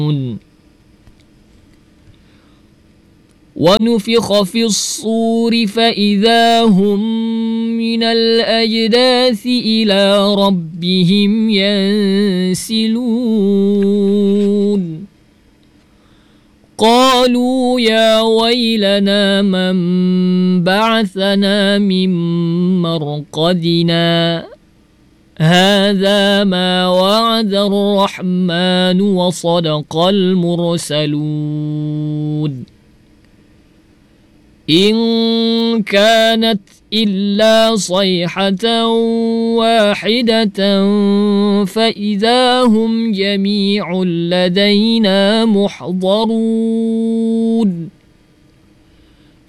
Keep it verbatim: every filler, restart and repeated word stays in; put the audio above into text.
ونفخ في الصور فإذا هم من الأجداث إلى ربهم ينسلون قالوا يا ويلنا من بعثنا من مرقدنا هذا ما وعد الرحمن وصدق المرسلون إن كانت إلا صيحة واحدة فإذا هم جميع لدينا محضرون